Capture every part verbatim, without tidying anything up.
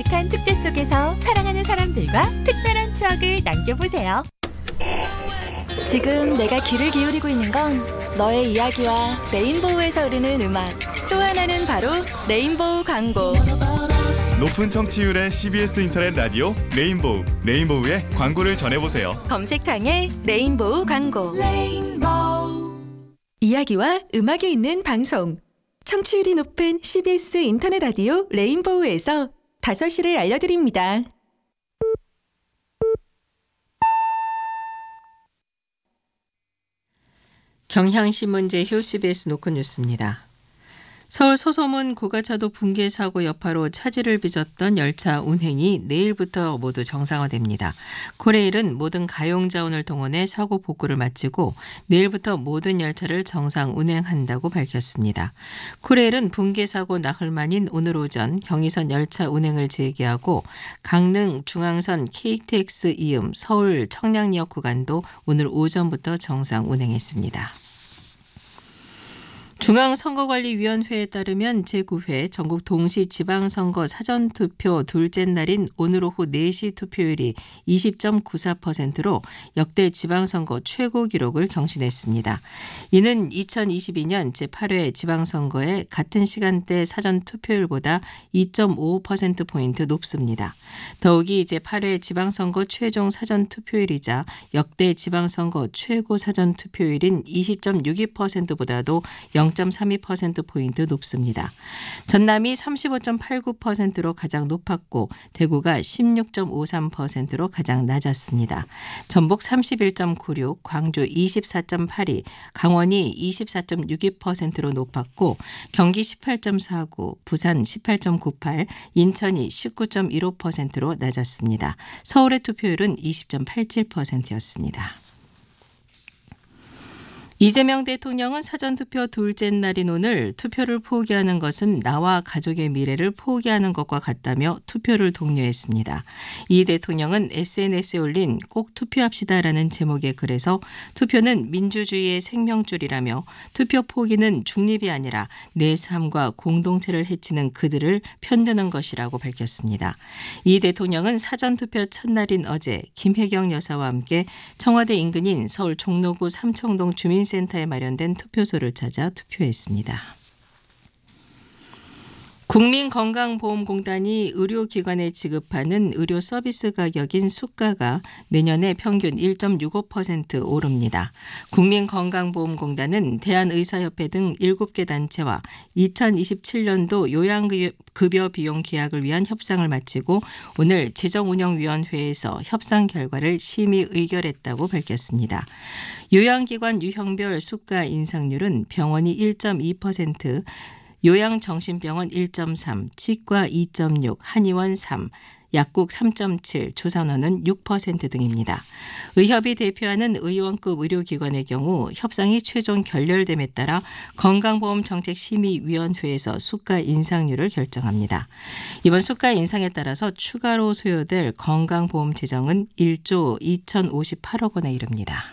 가득한 축제 속에서 사랑하는 사람들과 특별한 추억을 남겨보세요. 지금 내가 귀를 기울이고 있는 건 너의 이야기와 레인보우에서 흐르는 음악, 또 하나는 바로 레인보우 광고. 높은 청취율의 씨비에스 인터넷 라디오 레인보우, 레인보우의 광고를 전해보세요. 검색창에 레인보우 광고. 레인보우. 이야기와 음악이 있는 방송. 청취율이 높은 씨비에스 인터넷 라디오 레인보우에서 다섯 시를 알려드립니다. 경향신문제휴 씨비에스 노컷뉴스입니다. 서울 소소문 고가차도 붕괴 사고 여파로 차질을 빚었던 열차 운행이 내일부터 모두 정상화됩니다. 코레일은 모든 가용자원을 동원해 사고 복구를 마치고 내일부터 모든 열차를 정상 운행한다고 밝혔습니다. 코레일은 붕괴 사고 나흘 만인 오늘 오전 경의선 열차 운행을 재개하고 강릉 중앙선 케이티엑스 이음 서울 청량리역 구간도 오늘 오전부터 정상 운행했습니다. 중앙선거관리위원회에 따르면 제구 회 전국 동시지방선거 사전투표 둘째 날인 오늘 오후 네 시 투표율이 이십 점 구사 퍼센트로 역대 지방선거 최고 기록을 경신했습니다. 이는 이천이십이 년 제팔 회 지방선거의 같은 시간대 사전투표율보다 이 점 오오 퍼센트포인트 높습니다. 더욱이 제팔 회 지방선거 최종 사전투표율이자 역대 지방선거 최고 사전투표율인 이십 점 육이 퍼센트보다도 영 점 삼이 퍼센트포인트 높습니다. 전남이 삼십오 점 팔구 퍼센트로 가장 높았고 대구가 십육 점 오삼 퍼센트로 가장 낮았습니다. 전북 삼십일 점 구육, 광주 이십사 점 팔이, 강원이 이십사 점 육이 퍼센트로 높았고 경기 십팔 점 사구, 부산 십팔 점 구팔, 인천이 십구 점 일오 퍼센트로 낮았습니다. 서울의 투표율은 이십 점 팔칠 퍼센트였습니다. 이재명 대통령은 사전투표 둘째 날인 오늘 투표를 포기하는 것은 나와 가족의 미래를 포기하는 것과 같다며 투표를 독려했습니다. 이 대통령은 에스엔에스에 올린 꼭 투표합시다라는 제목의 글에서 투표는 민주주의의 생명줄이라며 투표 포기는 중립이 아니라 내 삶과 공동체를 해치는 그들을 편드는 것이라고 밝혔습니다. 이 대통령은 사전투표 첫날인 어제 김혜경 여사와 함께 청와대 인근인 서울 종로구 삼청동 주민 센터에 마련된 투표소를 찾아 투표했습니다. 국민건강보험공단이 의료기관에 지급하는 의료 서비스 가격인 수가가 내년에 평균 일 점 육오 퍼센트 오릅니다. 국민건강보험공단은 대한의사협회 등 일곱 개 단체와 이천이십칠 년도 요양급여 비용 계약을 위한 협상을 마치고 오늘 재정운영위원회에서 협상 결과를 심의 의결했다고 밝혔습니다. 요양기관 유형별 수가 인상률은 병원이 일 점 이 퍼센트, 요양정신병원 일 점 삼, 치과 이 점 육, 한의원 삼, 약국 삼 점 칠, 조산원은 육 퍼센트 등입니다. 의협이 대표하는 의원급 의료기관의 경우 협상이 최종 결렬됨에 따라 건강보험정책심의위원회에서 수가 인상률을 결정합니다. 이번 수가 인상에 따라서 추가로 소요될 건강보험 재정은 일조 이천오십팔억 원에 이릅니다.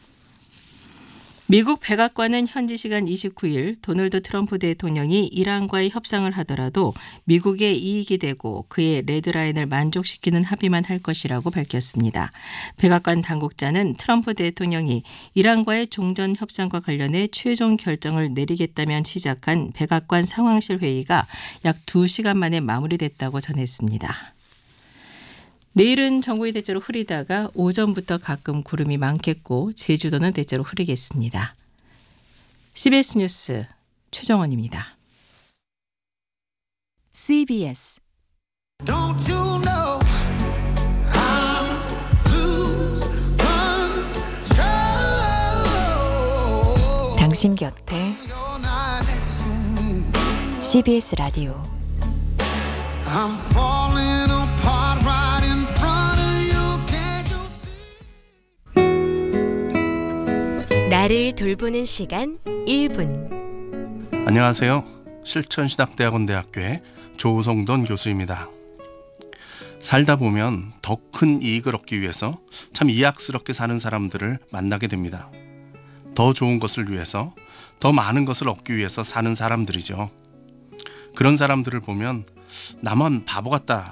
미국 백악관은 현지 시간 이십구 일 도널드 트럼프 대통령이 이란과의 협상을 하더라도 미국의 이익이 되고 그의 레드라인을 만족시키는 합의만 할 것이라고 밝혔습니다. 백악관 당국자는 트럼프 대통령이 이란과의 종전 협상과 관련해 최종 결정을 내리겠다면 시작한 백악관 상황실 회의가 약 두 시간 만에 마무리됐다고 전했습니다. 내일은 전국이 대체로 흐리다가 오전부터 가끔 구름이 많겠고 제주도는 대체로 흐리겠습니다. 씨비에스 뉴스 최정원입니다. 씨비에스 Don't you know I'm lose one control. 당신 곁에 You're not next to me. 씨비에스 라디오 I'm falling apart right in front of you. Can't you see? 나를 돌보는 시간 일 분. 안녕하세요. 실천신학대학원대학교의 조성돈 교수입니다. 살다 보면 더 큰 이익을 얻기 위해서 참 이악스럽게 사는 사람들을 만나게 됩니다. 더 좋은 것을 위해서, 더 많은 것을 얻기 위해서 사는 사람들이죠. 그런 사람들을 보면 나만 바보 같다